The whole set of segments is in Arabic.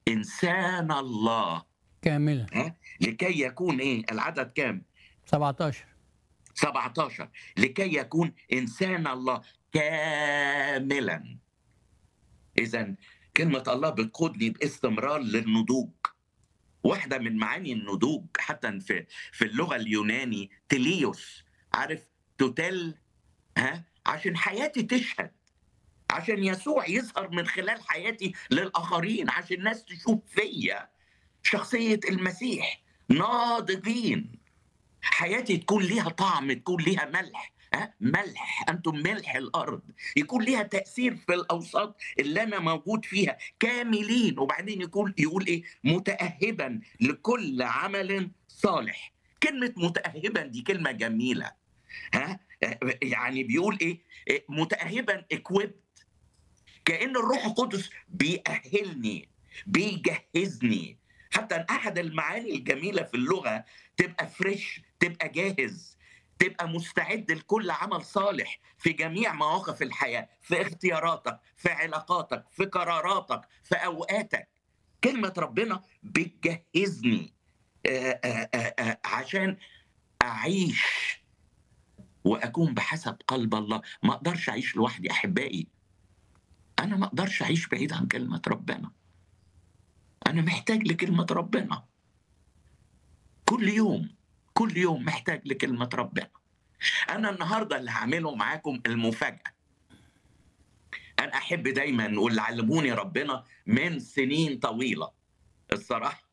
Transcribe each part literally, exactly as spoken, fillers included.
إنسان الله. كاملا. ها؟ لكي يكون إيه؟ العدد كام؟ سبعتاشر. سبعتاشر. لكي يكون إنسان الله كاملا. إذا كلمة الله بتقودني باستمرار للنضوج. واحدة من معاني النضوج حتى في في اللغة اليوناني تليوس. عارف توتل؟ ها؟ عشان حياتي تشهد، عشان يسوع يظهر من خلال حياتي للآخرين، عشان الناس تشوف فيا شخصية المسيح. ناضجين، حياتي تكون ليها طعم، تكون ليها ملح. ها؟ ملح، أنتم ملح الأرض. يكون ليها تأثير في الأوساط اللي أنا موجود فيها. كاملين، وبعدين يقول يقول إيه؟ متأهبا لكل عمل صالح. كلمة متأهبا دي كلمة جميلة. ها؟ يعني بيقول إيه؟ متأهبا equipped. كأن الروح القدس بيأهلني، بيجهزني. حتى أحد المعاني الجميلة في اللغة تبقى فريش، تبقى جاهز، تبقى مستعد لكل عمل صالح في جميع مواقف الحياة، في اختياراتك، في علاقاتك، في قراراتك، في أوقاتك. كلمة ربنا بتجهزني آآ آآ آآ عشان أعيش وأكون بحسب قلب الله. ما أقدرش أعيش لوحدي أحبائي. أنا ما أقدرش أعيش بعيد عن كلمة ربنا. أنا محتاج لكلمة ربنا كل يوم، كل يوم محتاج لكلمة ربنا. أنا النهاردة اللي هعمله معاكم المفاجأة. أنا أحب دايما، واللي علموني ربنا من سنين طويلة الصراحة.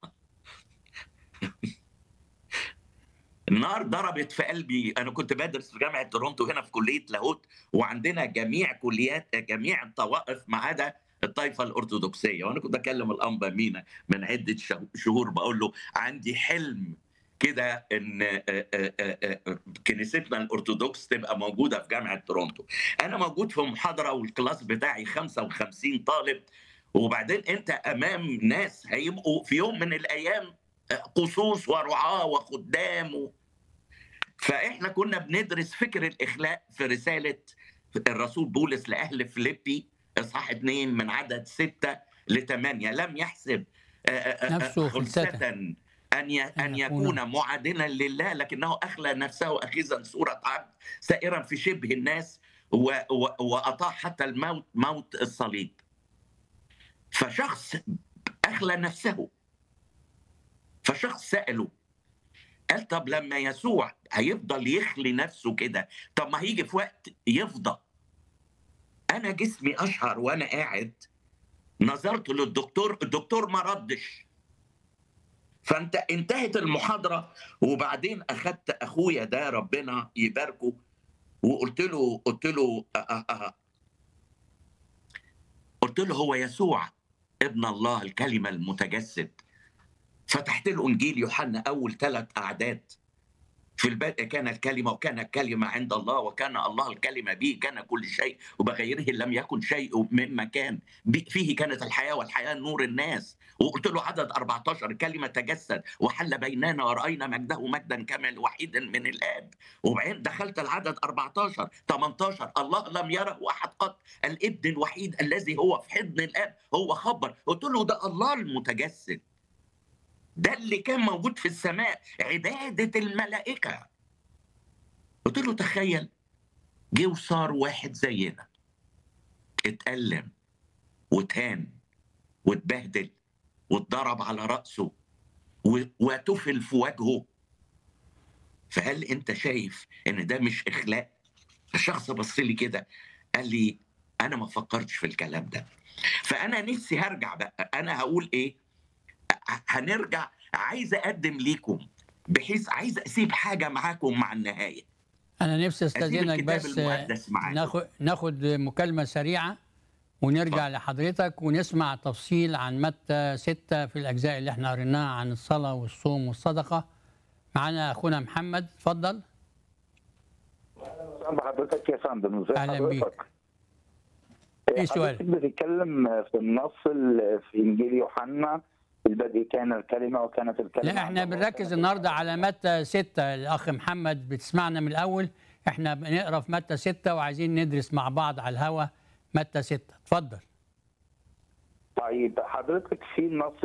النار ضربت في قلبي. أنا كنت بدرس في جامعة تورونتو هنا في كلية لاهوت، وعندنا جميع كليات جميع الطوائف ما عدا الطائفة الأرثوذكسية. وأنا كنت أكلم الأنبا مينا من عدة شهور بقول له عندي حلم كده إن كنيستنا الأرثوذكس تبقى موجودة في جامعة تورونتو. أنا موجود في محاضرة والكلاس بتاعي خمسة وخمسين طالب، وبعدين أنت أمام ناس هيبقوا في يوم من الأيام قصوص ورعاة وخدام. فإحنا كنا بندرس فكر الإخلاء في رسالة الرسول بولس لأهل فيليبي إصحاح اثنين من عدد ستة لثمانية. لم يحسب نفسه خلسة خلسة أن أن يكون معادنا لله، لكنه أخلى نفسه أخذا صورة عبد سائرا في شبه الناس وأطاع حتى الموت، موت الصليب. فشخص أخلى نفسه. فشخص سأله قال طب لما يسوع هيفضل يخلي نفسه كده، طب ما هيجي في وقت يفضى. أنا جسمي أشهر وأنا قاعد. نظرت للدكتور، الدكتور ما ردش. فانت انتهت المحاضره، وبعدين اخذت اخويا ده ربنا يباركه وقلت له قلت له أه أه قلت له هو يسوع ابن الله الكلمه المتجسد. فتحت له انجيل يوحنا اول ثلاث اعداد. في البدء كان الكلمة، وكان الكلمة عند الله، وكان الله الكلمة به كان كل شيء، وبغيره لم يكن شيء مما كان. فيه كانت الحياة، والحياة نور الناس. وقلت له عدد أربعتاشر الكلمة تجسد وحل بيننا ورأينا مجده مجدا كما الوحيد من الآب. وبعدين دخلت العدد أربعتاشر تمنتاشر الله لم يره أحد قط الابن الوحيد الذي هو في حضن الآب هو خبر. قلت له ده الله المتجسد، ده اللي كان موجود في السماء، عبادة الملائكة. قلت له تخيل جه وصار واحد زينا، اتألم واتهان واتبهدل واتضرب على رأسه وتفل في وجهه. فهل انت شايف ان ده مش اخلاق؟ الشخص بص لي كده قال لي انا ما فكرتش في الكلام ده. فانا نفسي هرجع بقى، انا هقول ايه؟ هنرجع. عايز اقدم ليكم، بحيث عايز اسيب حاجه معاكم مع النهايه. انا نفسي استاذنك بس ناخد ناخد مكالمه سريعه ونرجع فضل. لحضرتك ونسمع تفصيل عن متى ستة في الاجزاء اللي احنا قريناها عن الصلاه والصوم والصدقه. معانا اخونا محمد، اتفضل. اهلا بحضرتك يا فندم. ازي اهلا بيك. ايه سؤال؟ حضرتك بتتكلم في النص في انجيل يوحنا في البدء كان الكلمه وكانت الكلمه. لا احنا بنركز النهارده على متى ستة. الاخ محمد بتسمعنا من الاول، احنا بنقرا في متى ستة وعايزين ندرس مع بعض على الهوا متى ستة. اتفضل. طيب حضرتك في النص